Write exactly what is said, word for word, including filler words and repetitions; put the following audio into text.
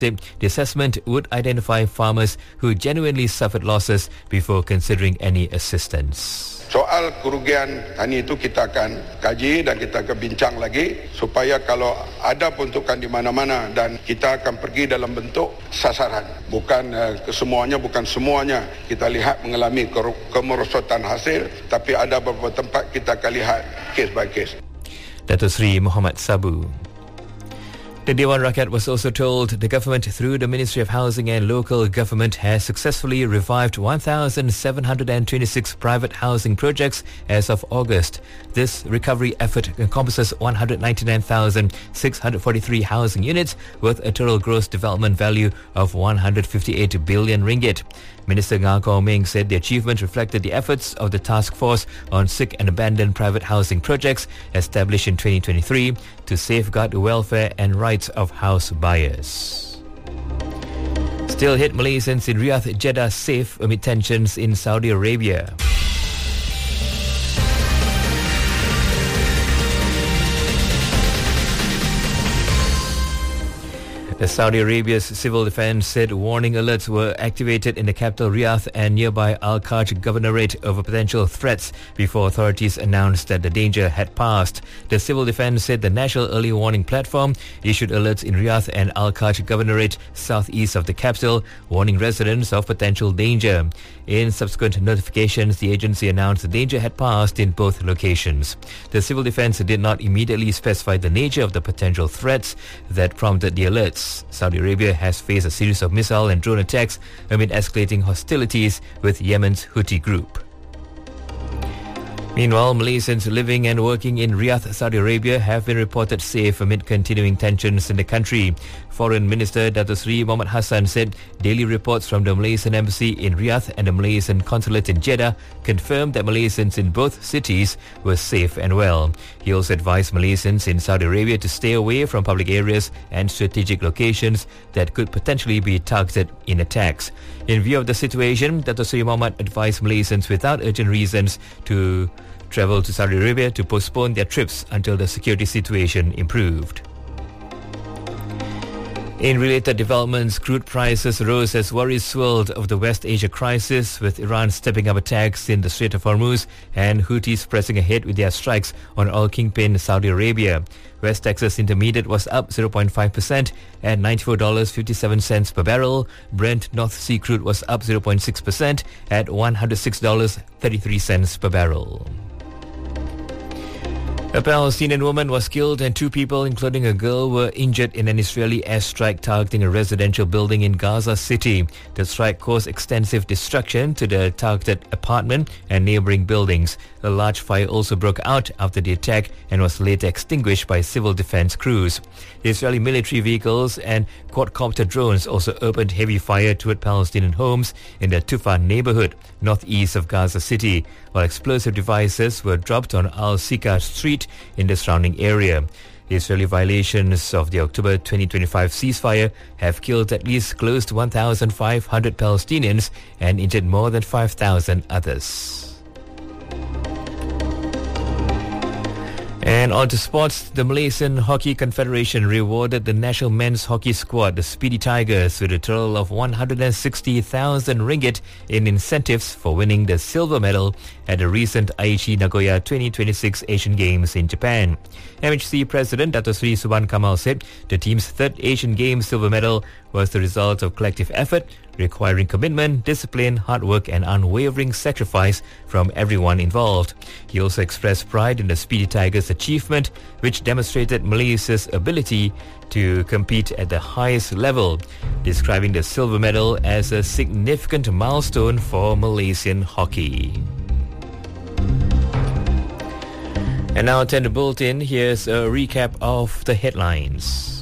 The assessment would identify farmers who genuinely suffered losses before considering any assistance. Soal kerugian tani itu kita akan kaji dan kita akan bincang lagi supaya kalau ada peruntukan di mana-mana dan kita akan pergi dalam bentuk sasaran. Bukan uh, kesemuanya, bukan semuanya kita lihat mengalami kemerosotan hasil, tapi ada beberapa tempat kita akan lihat case by case. Datuk Seri Muhammad Sabu. The Dewan Rakyat was also told the government through the Ministry of Housing and Local Government has successfully revived one thousand seven hundred twenty-six private housing projects as of August. This recovery effort encompasses one hundred ninety-nine thousand six hundred forty-three housing units with a total gross development value of one hundred fifty-eight billion ringgit. Minister Ngah Kow Meng said the achievement reflected the efforts of the task force on sick and abandoned private housing projects established in twenty twenty-three to safeguard the welfare and rights of house buyers. Still hit Malaysians in Riyadh, Jeddah safe amid tensions in Saudi Arabia. Saudi Arabia's civil defense said warning alerts were activated in the capital Riyadh and nearby Al-Kharj governorate over potential threats before authorities announced that the danger had passed. The civil defense said the National Early Warning Platform issued alerts in Riyadh and Al-Kharj governorate southeast of the capital, warning residents of potential danger. In subsequent notifications, the agency announced the danger had passed in both locations. The civil defense did not immediately specify the nature of the potential threats that prompted the alerts. Saudi Arabia has faced a series of missile and drone attacks amid escalating hostilities with Yemen's Houthi group. Meanwhile, Malaysians living and working in Riyadh, Saudi Arabia have been reported safe amid continuing tensions in the country. Foreign Minister Datuk Seri Mohamed Hassan said daily reports from the Malaysian Embassy in Riyadh and the Malaysian Consulate in Jeddah confirmed that Malaysians in both cities were safe and well. He also advised Malaysians in Saudi Arabia to stay away from public areas and strategic locations that could potentially be targeted in attacks. In view of the situation, Datuk Seri Mohamed advised Malaysians without urgent reasons to travel to Saudi Arabia to postpone their trips until the security situation improved. In related developments, crude prices rose as worries swirled of the West Asia crisis, with Iran stepping up attacks in the Strait of Hormuz and Houthis pressing ahead with their strikes on oil kingpin Saudi Arabia. West Texas Intermediate was up zero point five percent at ninety-four dollars and fifty-seven cents per barrel. Brent North Sea crude was up zero point six percent at one hundred six dollars and thirty-three cents per barrel. A Palestinian woman was killed and two people, including a girl, were injured in an Israeli airstrike targeting a residential building in Gaza City. The strike caused extensive destruction to the targeted apartment and neighboring buildings. A large fire also broke out after the attack and was later extinguished by civil defense crews. Israeli military vehicles and quadcopter drones also opened heavy fire toward Palestinian homes in the Tufa neighborhood, northeast of Gaza City, while explosive devices were dropped on Al-Sika Street in the surrounding area. The Israeli violations of the October twenty twenty-five ceasefire have killed at least close to one thousand five hundred Palestinians and injured more than five thousand others. And on to sports, the Malaysian Hockey Confederation rewarded the national men's hockey squad, the Speedy Tigers, with a total of one hundred sixty thousand ringgit in incentives for winning the silver medal at the recent Aichi Nagoya twenty twenty-six Asian Games in Japan. M H C President Datuk Seri Suban Kamal said the team's third Asian Games silver medal was the result of collective effort, requiring commitment, discipline, hard work and unwavering sacrifice from everyone involved. He also expressed pride in the Speedy Tigers' achievement, which demonstrated Malaysia's ability to compete at the highest level, describing the silver medal as a significant milestone for Malaysian hockey. And now, turn the bulletin. Here's a recap of the headlines.